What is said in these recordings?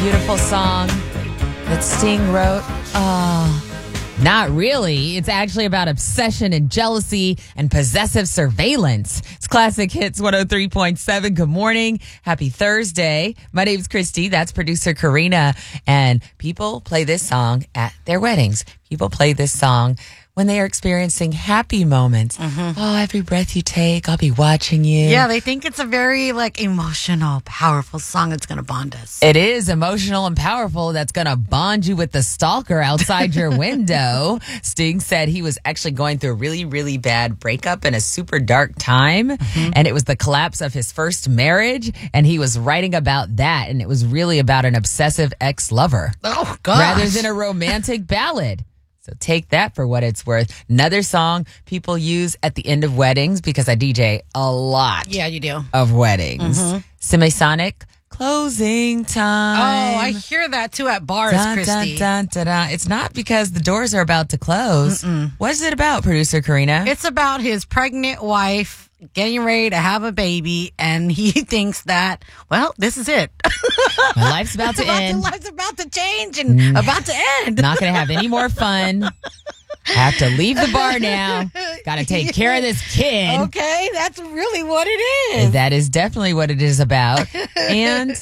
beautiful song that Sting wrote? Not really. It's actually about obsession and jealousy and possessive surveillance. It's Classic Hits 103.7. Good morning. Happy Thursday. My name's Christy. That's producer Karina. And people play this song at their weddings. People play this song when they are experiencing happy moments. Oh, every breath you take, I'll be watching you. Yeah, they think it's a very emotional, powerful song that's going to bond us. It is emotional and powerful. That's going to bond you with the stalker outside your window. Sting said he was actually going through a really, really bad breakup in a super dark time. And it was the collapse of his first marriage. And he was writing about that. And it was really about an obsessive ex-lover. Oh, gosh. Rather than a romantic ballad. So take that for what it's worth. Another song people use at the end of weddings, because I DJ a lot. Yeah, you do. Of weddings. Semisonic, closing time. Oh, I hear that too at bars, Christy. It's not because the doors are about to close. What is it about, producer Karina? It's about his pregnant wife getting ready to have a baby, and he thinks that, well, this is it. My life's about to end. Life's about to change and about to end. Not going to have any more fun. Have to leave the bar now. Got to take care of this kid. Okay, that's really what it is. That is definitely what it is about. And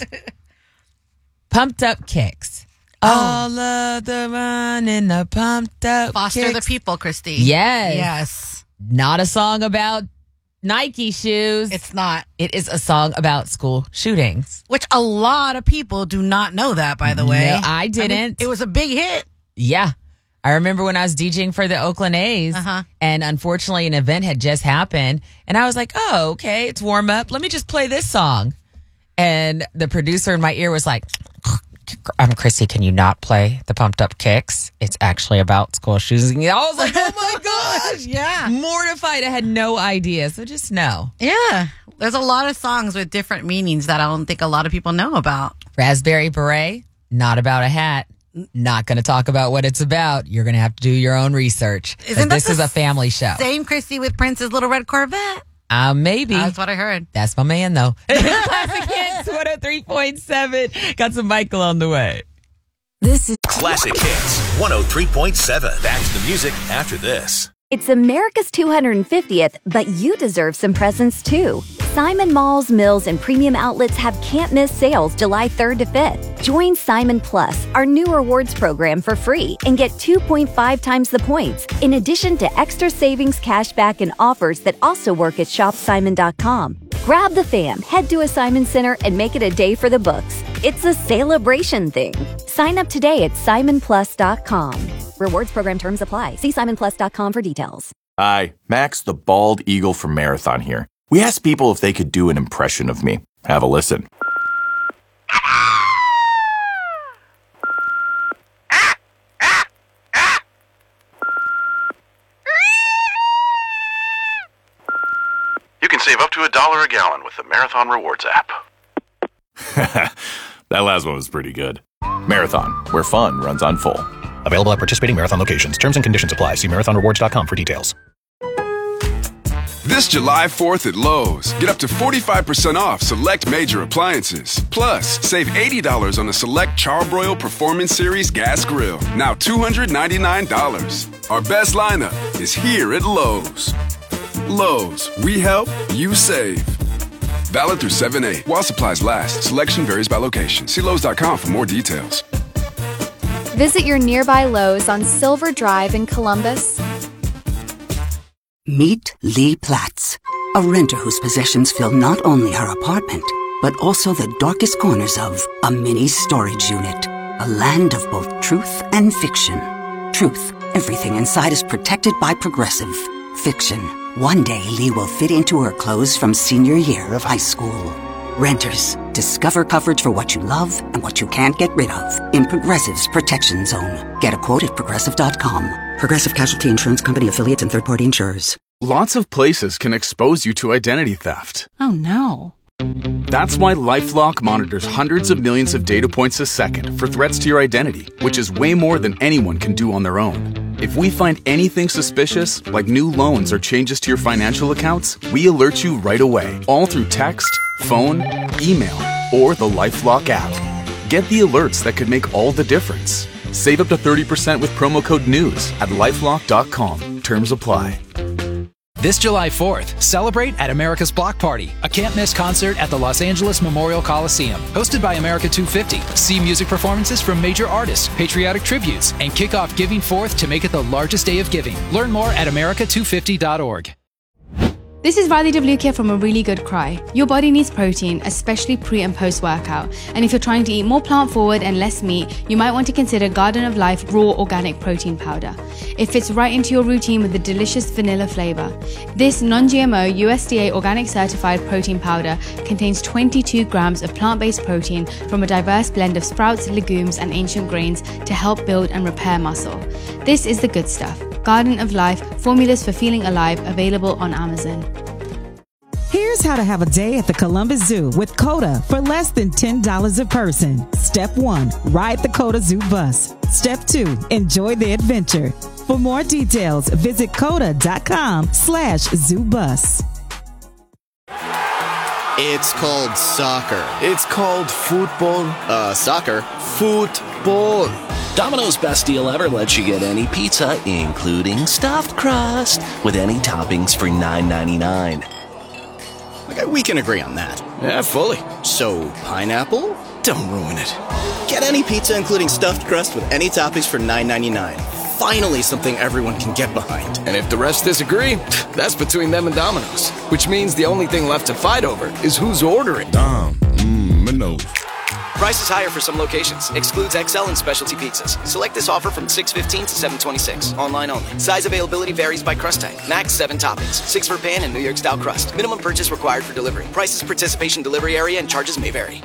pumped up kicks. All of the run in the pumped up Foster kicks. the people, Christy. Yes. Not a song about Nike shoes. It's not. It is a song about school shootings. Which a lot of people do not know that, by the way. No, I didn't. It was a big hit. Yeah. I remember when I was DJing for the Oakland A's, and unfortunately an event had just happened, and I was like, oh, okay, it's warm up. Let me just play this song. And the producer in my ear was like, Chrissy, can you not play the pumped up kicks? It's actually about school shootings. I was like, oh my gosh. Yeah. Mortified. I had no idea. So just know. Yeah. There's a lot of songs with different meanings that I don't think a lot of people know about. Raspberry Beret, not about a hat. Not going to talk about what it's about. You're going to have to do your own research. This is a family show. Same Christy with Prince's Little Red Corvette. Maybe. That's what I heard. That's my man, though. Classic Hits 103.7. Got some Michael on the way. This is Classic Hits 103.7. Back to the music after this. It's America's 250th, but you deserve some presents too. Simon Malls, Mills, and Premium Outlets have can't-miss sales July 3rd to 5th. Join Simon Plus, our new rewards program, for free and get 2.5 times the points, in addition to extra savings, cashback, and offers that also work at shopsimon.com. Grab the fam, head to a Simon Center, and make it a day for the books. It's a celebration thing. Sign up today at simonplus.com. Rewards program terms apply. See simonplus.com for details. Hi, Max the Bald Eagle from Marathon here. We asked people if they could do an impression of me. Have a listen. You can save up to $1 a gallon with the Marathon Rewards app. That last one was pretty good. Marathon, where fun runs on full. Available at participating Marathon locations. Terms and conditions apply. See marathonrewards.com for details. This July 4th at Lowe's, get up to 45% off select major appliances. Plus, save $80 on a select Charbroil Performance Series gas grill. Now $299. Our best lineup is here at Lowe's. Lowe's, we help, you save. Valid through 7/8. While supplies last, selection varies by location. See Lowe's.com for more details. Visit your nearby Lowe's on Silver Drive in Columbus. Meet Lee Platts, a renter whose possessions fill not only her apartment, but also the darkest corners of a mini storage unit. A land of both truth and fiction. Truth, everything inside is protected by Progressive. Fiction, one day Lee will fit into her clothes from senior year of high school. Renters, discover coverage for what you love and what you can't get rid of in Progressive's Protection Zone. Get a quote at Progressive.com. Progressive Casualty Insurance Company, affiliates, and third-party insurers. Lots of places can expose you to identity theft. Oh, no. That's why LifeLock monitors hundreds of millions of data points a second for threats to your identity, which is way more than anyone can do on their own. If we find anything suspicious, like new loans or changes to your financial accounts, we alert you right away, all through text, phone, email, or the LifeLock app. Get the alerts that could make all the difference. Save up to 30% with promo code NEWS at LifeLock.com. Terms apply. This July 4th, celebrate at America's Block Party, a can't-miss concert at the Los Angeles Memorial Coliseum. Hosted by America 250, see music performances from major artists, patriotic tributes, and kick off Giving Forth to make it the largest day of giving. Learn more at america250.org. This is Riley Devlukia from A Really Good Cry. Your body needs protein, especially pre and post workout. And if you're trying to eat more plant forward and less meat, you might want to consider Garden of Life Raw Organic Protein Powder. It fits right into your routine with a delicious vanilla flavor. This non-GMO USDA organic certified protein powder contains 22 grams of plant-based protein from a diverse blend of sprouts, legumes, and ancient grains to help build and repair muscle. This is the good stuff. Garden of Life, formulas for feeling alive, available on Amazon. Here's how to have a day at the Columbus Zoo with COTA for less than $10 a person. Step 1, ride the COTA Zoo bus. Step 2, enjoy the adventure. For more details, visit COTA.com/zoobus. It's called soccer. It's called football. Soccer. Football. Domino's Best Deal Ever lets you get any pizza, including stuffed crust, with any toppings for $9.99. Okay, we can agree on that. Yeah, fully. So, pineapple? Don't ruin it. Get any pizza, including stuffed crust, with any toppings for $9.99. Finally, something everyone can get behind. And if the rest disagree, that's between them and Domino's. Which means the only thing left to fight over is who's ordering. Domino's. Price is higher for some locations. Excludes XL and specialty pizzas. Select this offer from 6/15 to 7/26. Online only. Size availability varies by crust type. Max 7 toppings. 6 for pan and New York style crust. Minimum purchase required for delivery. Prices, participation, delivery area, and charges may vary.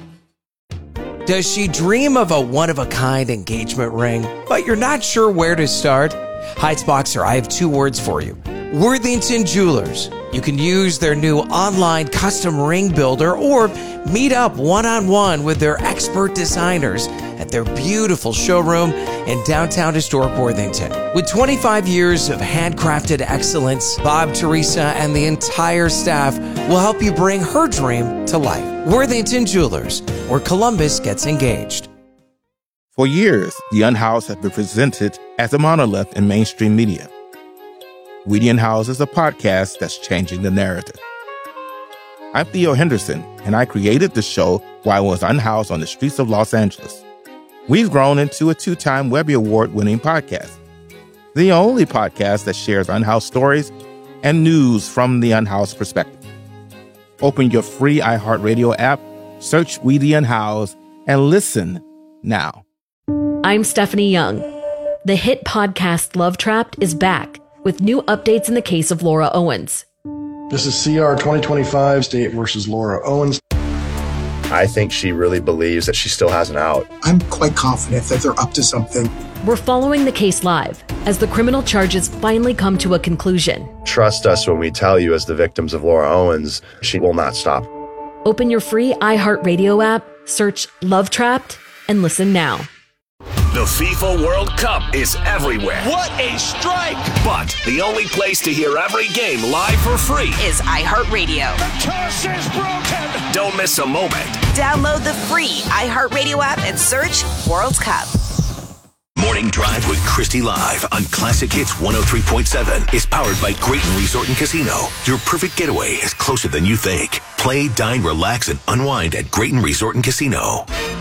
Does she dream of a one-of-a-kind engagement ring, but you're not sure where to start? Heights-Boxer, I have 2 words for you. Worthington Jewelers. You can use their new online custom ring builder or meet up one-on-one with their expert designers at their beautiful showroom in downtown historic Worthington. With 25 years of handcrafted excellence, Bob, Teresa, and the entire staff will help you bring her dream to life. Worthington Jewelers, where Columbus gets engaged. For years, The Unhoused has been presented as a monolith in mainstream media. We the Unhoused is a podcast that's changing the narrative. I'm Theo Henderson, and I created the show while I was unhoused on the streets of Los Angeles. We've grown into a 2-time Webby Award-winning podcast, the only podcast that shares unhoused stories and news from the unhoused perspective. Open your free iHeartRadio app, search We the Unhoused, and listen now. I'm Stephanie Young. The hit podcast Love Trapped is back with new updates in the case of Laura Owens. This is CR 2025, State versus Laura Owens. I think she really believes that she still has an out. I'm quite confident that they're up to something. We're following the case live as the criminal charges finally come to a conclusion. Trust us when we tell you, as the victims of Laura Owens, she will not stop. Open your free iHeartRadio app, search Love Trapped, and listen now. The FIFA World Cup is everywhere. What a strike! But the only place to hear every game live for free is iHeartRadio. The curse is broken! Don't miss a moment. Download the free iHeartRadio app and search World Cup. Morning Drive with Christy Live on Classic Hits 103.7 is powered by Grayton Resort and Casino. Your perfect getaway is closer than you think. Play, dine, relax, and unwind at Grayton Resort and Casino.